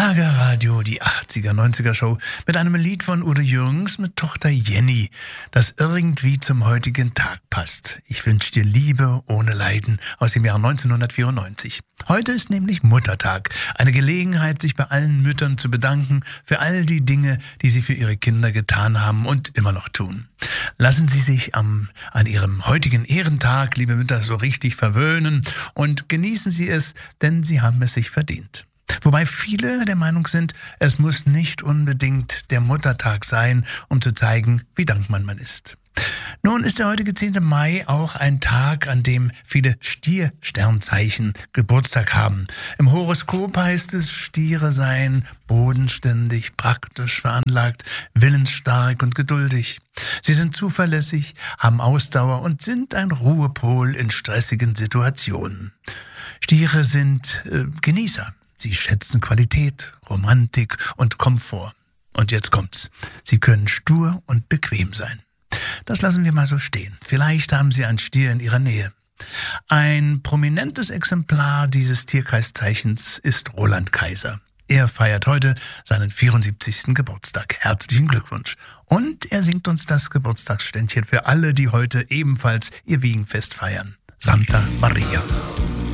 Schlagerradio, die 80er, 90er Show mit einem Lied von Udo Jürgens mit Tochter Jenny, das irgendwie zum heutigen Tag passt. Ich wünsche dir Liebe ohne Leiden aus dem Jahr 1994. Heute ist nämlich Muttertag, eine Gelegenheit, sich bei allen Müttern zu bedanken für all die Dinge, die sie für ihre Kinder getan haben und immer noch tun. Lassen Sie sich an Ihrem heutigen Ehrentag, liebe Mütter, so richtig verwöhnen und genießen Sie es, denn Sie haben es sich verdient. Wobei viele der Meinung sind, es muss nicht unbedingt der Muttertag sein, um zu zeigen, wie dankbar man ist. Nun ist der heutige 10. Mai auch ein Tag, an dem viele Stier-Sternzeichen Geburtstag haben. Im Horoskop heißt es, Stiere seien bodenständig, praktisch veranlagt, willensstark und geduldig. Sie sind zuverlässig, haben Ausdauer und sind ein Ruhepol in stressigen Situationen. Stiere sind Genießer. Sie schätzen Qualität, Romantik und Komfort. Und jetzt kommt's. Sie können stur und bequem sein. Das lassen wir mal so stehen. Vielleicht haben Sie einen Stier in Ihrer Nähe. Ein prominentes Exemplar dieses Tierkreiszeichens ist Roland Kaiser. Er feiert heute seinen 74. Geburtstag. Herzlichen Glückwunsch. Und er singt uns das Geburtstagsständchen für alle, die heute ebenfalls ihr Wiegenfest feiern. Santa Maria.